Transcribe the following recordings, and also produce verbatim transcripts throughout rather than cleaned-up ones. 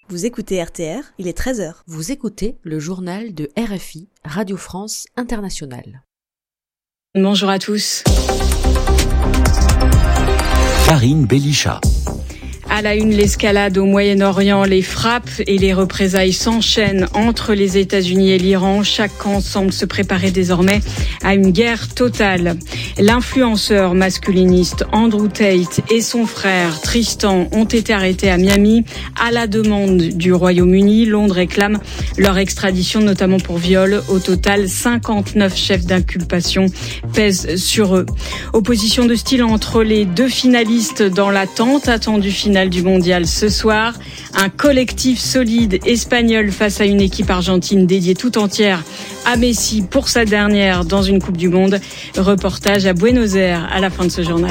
Vous écoutez R T R, il est treize heures. Vous écoutez le journal de R F I, Radio France Internationale. Bonjour à tous. Karine Bélichat. À la une, l'escalade au Moyen-Orient, les frappes et les représailles s'enchaînent entre les États-Unis et l'Iran. Chaque camp semble se préparer désormais à une guerre totale. L'influenceur masculiniste Andrew Tate et son frère Tristan ont été arrêtés à Miami à la demande du Royaume-Uni. Londres réclame leur extradition, notamment pour viol. Au total, cinquante-neuf chefs d'inculpation pèsent sur eux. Opposition de style entre les deux finalistes dans l'attente attendue finale du mondial ce soir. Un collectif solide espagnol face à une équipe argentine dédiée tout entière à Messi pour sa dernière dans une Coupe du Monde. Reportage à Buenos Aires à la fin de ce journal.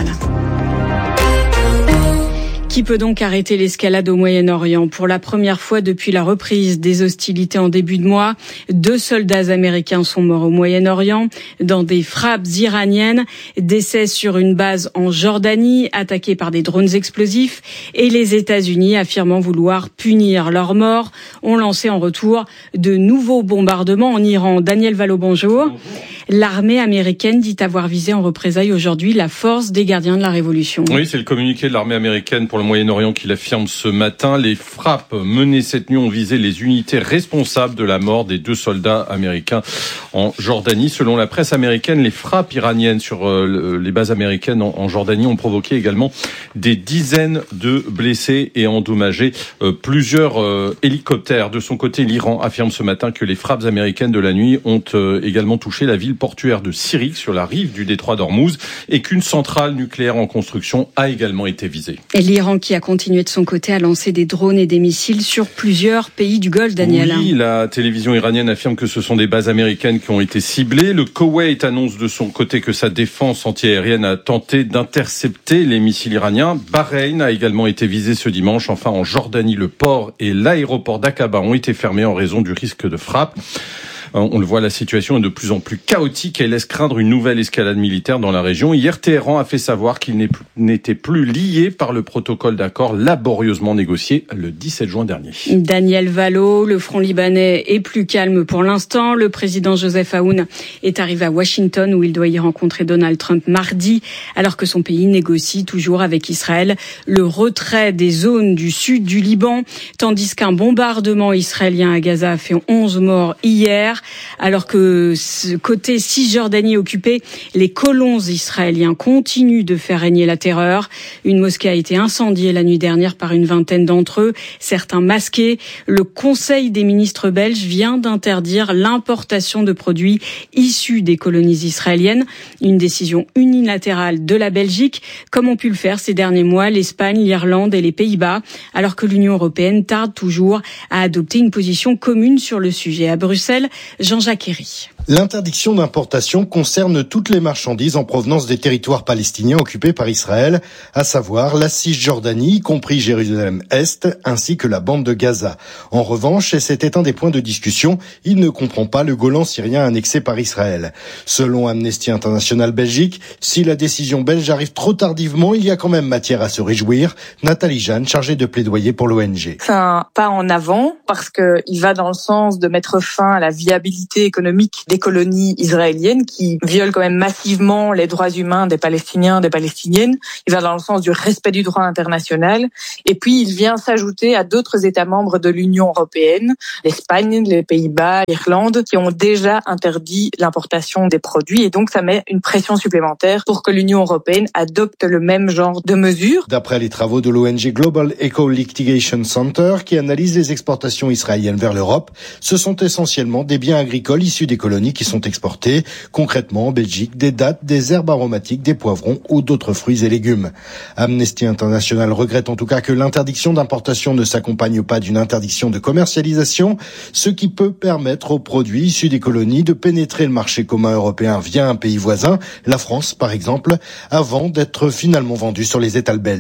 Qui peut donc arrêter l'escalade au Moyen-Orient? Pour la première fois depuis la reprise des hostilités en début de mois, deux soldats américains sont morts au Moyen-Orient dans des frappes iraniennes. Décès sur une base en Jordanie, attaquée par des drones explosifs. Et les États-Unis, affirmant vouloir punir leurs morts, ont lancé en retour de nouveaux bombardements en Iran. Daniel Valo, bonjour. Bonjour. L'armée américaine dit avoir visé en représailles aujourd'hui la force des gardiens de la Révolution. Oui, c'est le communiqué de l'armée américaine pour le Moyen-Orient qui l'affirme ce matin. Les frappes menées cette nuit ont visé les unités responsables de la mort des deux soldats américains en Jordanie. Selon la presse américaine, les frappes iraniennes sur les bases américaines en Jordanie ont provoqué également des dizaines de blessés et endommagé plusieurs hélicoptères. De son côté, l'Iran affirme ce matin que les frappes américaines de la nuit ont également touché la ville portuaire de Syrie sur la rive du détroit d'Ormuz et qu'une centrale nucléaire en construction a également été visée. Et l'Iran qui a continué de son côté à lancer des drones et des missiles sur plusieurs pays du Golfe, Daniel. Oui, la télévision iranienne affirme que ce sont des bases américaines qui ont été ciblées. Le Koweït annonce de son côté que sa défense antiaérienne a tenté d'intercepter les missiles iraniens. Bahreïn a également été visé ce dimanche. Enfin, en Jordanie, le port et l'aéroport d'Aqaba ont été fermés en raison du risque de frappe. On le voit, la situation est de plus en plus chaotique et laisse craindre une nouvelle escalade militaire dans la région. Hier, Téhéran a fait savoir qu'il n'était plus lié par le protocole d'accord laborieusement négocié le dix-sept juin dernier. Daniel Valo, le front libanais est plus calme pour l'instant. Le président Joseph Aoun est arrivé à Washington où il doit y rencontrer Donald Trump mardi, alors que son pays négocie toujours avec Israël le retrait des zones du sud du Liban, tandis qu'un bombardement israélien à Gaza a fait onze morts hier. Alors que côté Cisjordanie occupée, les colons israéliens continuent de faire régner la terreur. Une mosquée a été incendiée la nuit dernière par une vingtaine d'entre eux, certains masqués. Le Conseil des ministres belges vient d'interdire l'importation de produits issus des colonies israéliennes. Une décision unilatérale de la Belgique, comme ont pu le faire ces derniers mois l'Espagne, l'Irlande et les Pays-Bas, alors que l'Union européenne tarde toujours à adopter une position commune sur le sujet. À Bruxelles, Jean-Jacques Herry. L'interdiction d'importation concerne toutes les marchandises en provenance des territoires palestiniens occupés par Israël, à savoir la Cisjordanie, y compris Jérusalem-Est, ainsi que la bande de Gaza. En revanche, et c'était un des points de discussion, il ne comprend pas le Golan syrien annexé par Israël. Selon Amnesty International Belgique, si la décision belge arrive trop tardivement, il y a quand même matière à se réjouir. Nathalie Jeanne, chargée de plaidoyer pour l'O N G. C'est un pas en avant parce qu'il va dans le sens de mettre fin à la viabilité économique des colonies israéliennes qui violent quand même massivement les droits humains des Palestiniens, des Palestiniennes. Il va dans le sens du respect du droit international. Et puis, il vient s'ajouter à d'autres États membres de l'Union européenne, l'Espagne, les Pays-Bas, l'Irlande, qui ont déjà interdit l'importation des produits. Et donc, ça met une pression supplémentaire pour que l'Union européenne adopte le même genre de mesures. D'après les travaux de l'O N G Global Eco Litigation Center, qui analyse les exportations israéliennes vers l'Europe, ce sont essentiellement des biens agricoles issus des colonies qui sont exportés. Concrètement, en Belgique, des dattes, des herbes aromatiques, des poivrons ou d'autres fruits et légumes. Amnesty International regrette en tout cas que l'interdiction d'importation ne s'accompagne pas d'une interdiction de commercialisation, ce qui peut permettre aux produits issus des colonies de pénétrer le marché commun européen via un pays voisin, la France par exemple, avant d'être finalement vendus sur les étals belges.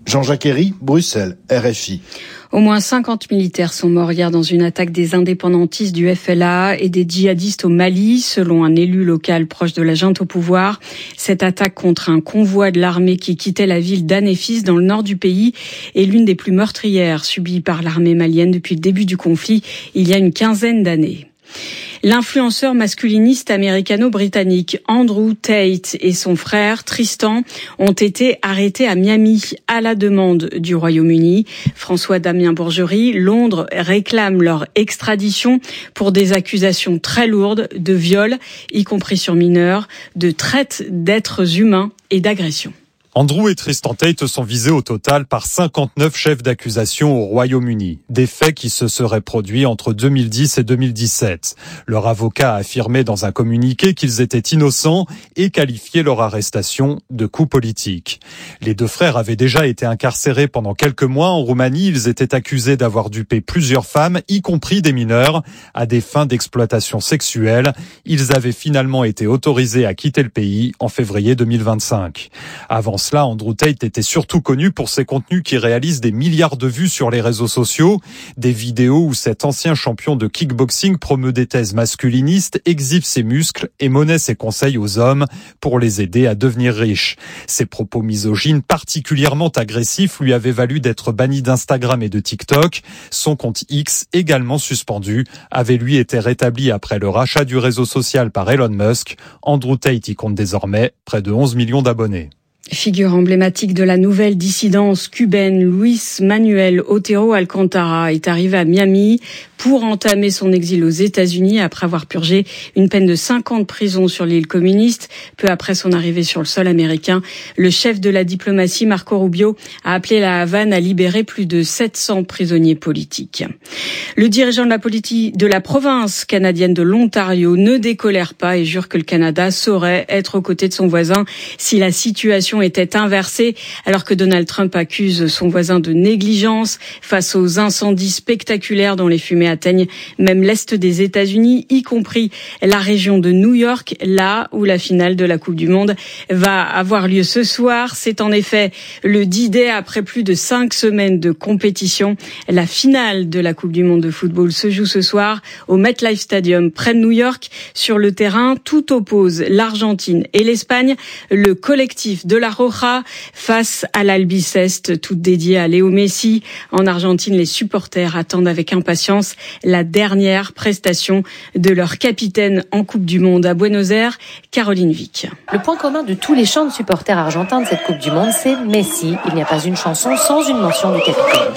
Jean-Jacques Herry, Bruxelles, R F I. Au moins cinquante militaires sont morts hier dans une attaque des indépendantistes du F L A et des djihadistes au Mali, selon un élu local proche de la junte au pouvoir. Cette attaque contre un convoi de l'armée qui quittait la ville d'Anéfis dans le nord du pays est l'une des plus meurtrières subies par l'armée malienne depuis le début du conflit, il y a une quinzaine d'années. L'influenceur masculiniste américano-britannique Andrew Tate et son frère Tristan ont été arrêtés à Miami à la demande du Royaume-Uni. François Damien Bourgerie, Londres réclame leur extradition pour des accusations très lourdes de viol, y compris sur mineurs, de traite d'êtres humains et d'agression. Andrew et Tristan Tate sont visés au total par cinquante-neuf chefs d'accusation au Royaume-Uni. Des faits qui se seraient produits entre deux mille dix et deux mille dix-sept. Leur avocat a affirmé dans un communiqué qu'ils étaient innocents et qualifié leur arrestation de coup politique. Les deux frères avaient déjà été incarcérés pendant quelques mois en Roumanie. Ils étaient accusés d'avoir dupé plusieurs femmes, y compris des mineurs, à des fins d'exploitation sexuelle. Ils avaient finalement été autorisés à quitter le pays en février deux mille vingt-cinq. Avant cela, Andrew Tate était surtout connu pour ses contenus qui réalisent des milliards de vues sur les réseaux sociaux, des vidéos où cet ancien champion de kickboxing promeut des thèses masculinistes, exhibe ses muscles et monnaie ses conseils aux hommes pour les aider à devenir riches. Ses propos misogynes particulièrement agressifs lui avaient valu d'être banni d'Instagram et de TikTok. Son compte X, également suspendu, avait lui été rétabli après le rachat du réseau social par Elon Musk. Andrew Tate y compte désormais près de onze millions d'abonnés. Figure emblématique de la nouvelle dissidence cubaine, Luis Manuel Otero Alcántara est arrivé à Miami pour entamer son exil aux États-Unis après avoir purgé une peine de cinq ans de prison sur l'île communiste. Peu après son arrivée sur le sol américain, le chef de la diplomatie, Marco Rubio, a appelé la Havane à libérer plus de sept cents prisonniers politiques. Le dirigeant de la, politi- de la province canadienne de l'Ontario ne décolère pas et jure que le Canada saurait être aux côtés de son voisin si la situation était inversée, alors que Donald Trump accuse son voisin de négligence face aux incendies spectaculaires dont les fumées atteignent même l'est des États-Unis, y compris la région de New York, là où la finale de la Coupe du Monde va avoir lieu ce soir. C'est en effet le D-Day après plus de cinq semaines de compétition. La finale de la Coupe du Monde de football se joue ce soir au MetLife Stadium près de New York. Sur le terrain, tout oppose l'Argentine et l'Espagne. Le collectif de la Roja face à l'Albiceste, toute dédiée à Léo Messi. En Argentine, les supporters attendent avec impatience la dernière prestation de leur capitaine en Coupe du Monde à Buenos Aires, Caroline Vic. Le point commun de tous les chants de supporters argentins de cette Coupe du Monde, c'est Messi. Il n'y a pas une chanson sans une mention du capitaine.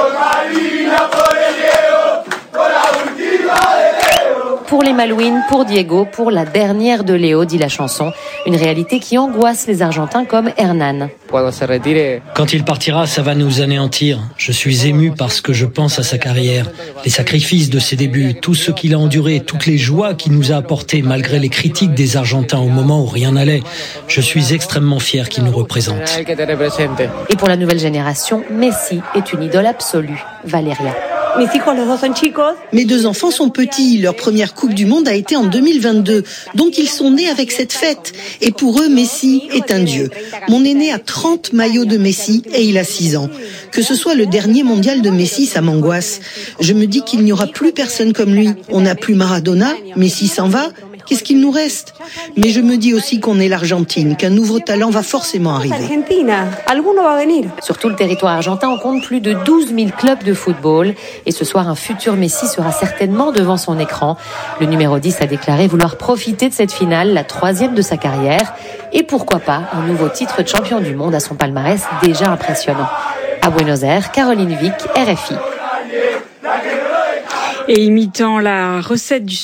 Pour les Malouines, pour Diego, pour la dernière de Léo, dit la chanson. Une réalité qui angoisse les Argentins comme Hernan. Quand il partira, ça va nous anéantir. Je suis ému parce que je pense à sa carrière, les sacrifices de ses débuts, tout ce qu'il a enduré, toutes les joies qu'il nous a apportées malgré les critiques des Argentins au moment où rien n'allait. Je suis extrêmement fier qu'il nous représente. Et pour la nouvelle génération, Messi est une idole absolue. Valéria. Mes deux enfants sont petits. Leur première Coupe du Monde a été en deux mille vingt-deux. Donc ils sont nés avec cette fête. Et pour eux, Messi est un dieu. Mon aîné a trente maillots de Messi et il a six ans. Que ce soit le dernier mondial de Messi, ça m'angoisse. Je me dis qu'il n'y aura plus personne comme lui. On n'a plus Maradona, Messi s'en va. Qu'est-ce qu'il nous reste? Mais je me dis aussi qu'on est l'Argentine, qu'un nouveau talent va forcément arriver. Sur tout le territoire argentin, on compte plus de douze mille clubs de football. Et ce soir, un futur Messi sera certainement devant son écran. Le numéro dix a déclaré vouloir profiter de cette finale, la troisième de sa carrière. Et pourquoi pas un nouveau titre de champion du monde à son palmarès déjà impressionnant. À Buenos Aires, Caroline Vic, R F I. Et imitant la recette du